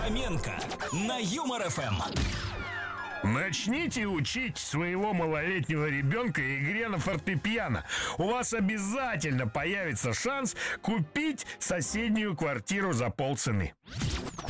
Фоменко на Юмор ФМ. Начните учить своего малолетнего ребенка игре на фортепиано. У вас обязательно появится шанс купить соседнюю квартиру за полцены.